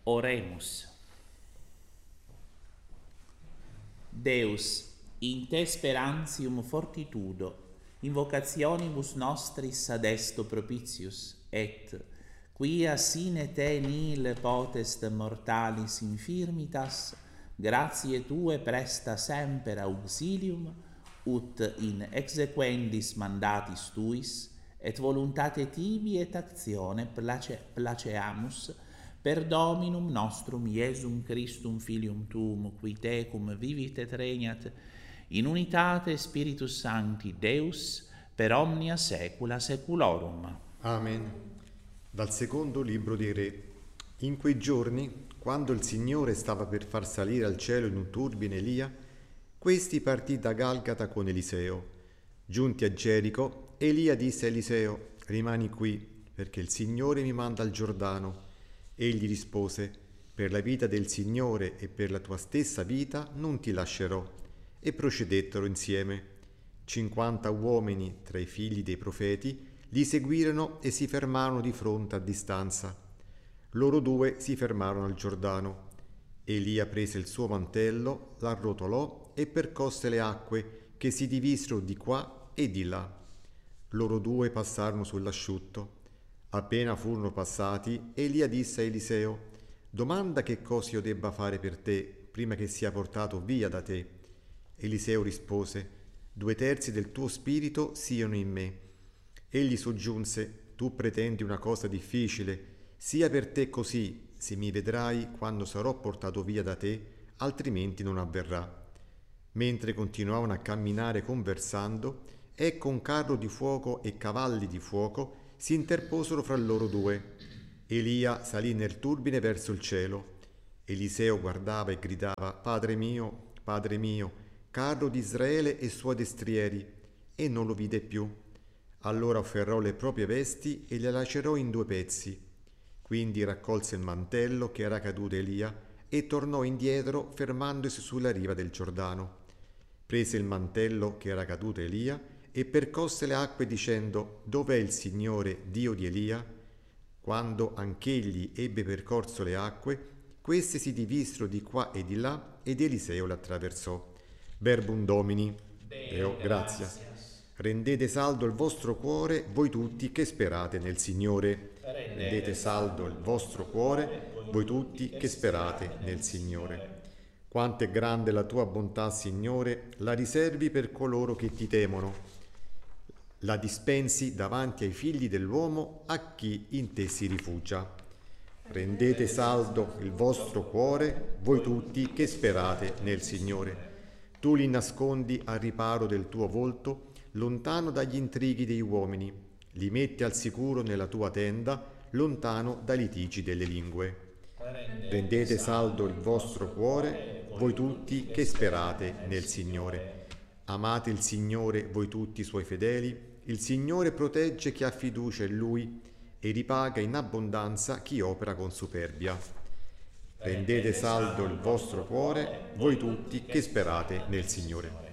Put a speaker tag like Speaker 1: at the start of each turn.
Speaker 1: Oremus. Deus, in te sperantium fortitudo, invocationibus nostris adesto propitius, et, quia sine te nihil potest mortalis infirmitas, gratiae tue presta semper auxilium, ut in exequendis mandatis tuis, et voluntate tibi et actione placeamus, per Dominum nostrum Iesum Christum Filium Tuum, qui tecum vivit et regnat, in unitate Spiritus Sancti Deus, per omnia saecula saeculorum.
Speaker 2: Amen. Dal secondo libro dei Re. In quei giorni, quando il Signore stava per far salire al cielo in un turbine Elia, questi partì da Galgata con Eliseo. Giunti a Gerico, Elia disse a Eliseo: rimani qui, perché il Signore mi manda al Giordano. Egli rispose: per la vita del Signore e per la tua stessa vita non ti lascerò. E procedettero insieme. 50 uomini tra i figli dei profeti li seguirono e si fermarono di fronte a distanza. Loro due si fermarono al Giordano. Elia prese il suo mantello, l'arrotolò e percosse le acque che si divisero di qua e di là. Loro due passarono sull'asciutto. Appena furono passati, Elia disse a Eliseo: domanda che cosa io debba fare per te prima che sia portato via da te. Eliseo rispose: 2/3 del tuo spirito siano in me. Egli soggiunse: tu pretendi una cosa difficile, sia per te così, se mi vedrai quando sarò portato via da te, altrimenti non avverrà. Mentre continuavano a camminare conversando, ecco un carro di fuoco e cavalli di fuoco si interposero fra loro due. Elia salì nel turbine verso il cielo. Eliseo guardava e gridava: Padre mio, carro di Israele e suoi destrieri, e non lo vide più. Allora afferrò le proprie vesti e le lacerò in 2 pezzi. Quindi raccolse il mantello che era caduto Elia e tornò indietro fermandosi sulla riva del Giordano. Prese il mantello che era caduto Elia e percosse le acque dicendo: dov'è il Signore, Dio di Elia? Quando anch'egli ebbe percorso le acque, queste si divisero di qua e di là ed Eliseo le attraversò. Verbum Domini. Deo grazia. Rendete saldo il vostro cuore, voi tutti che sperate nel Signore. Rendete saldo il vostro cuore, voi tutti che sperate nel Signore. Quanto è grande la tua bontà, Signore, la riservi per coloro che ti temono. La dispensi davanti ai figli dell'uomo, a chi in te si rifugia. Rendete saldo il vostro cuore, voi tutti che sperate nel Signore. Tu li nascondi al riparo del tuo volto, lontano dagli intrighi dei uomini. Li metti al sicuro nella tua tenda, lontano dai litigi delle lingue. Rendete saldo il vostro cuore, voi tutti che sperate nel Signore. Amate il Signore, voi tutti i suoi fedeli. Il Signore protegge chi ha fiducia in Lui e ripaga in abbondanza chi opera con superbia. Rendete saldo il vostro cuore, voi tutti che sperate nel Signore.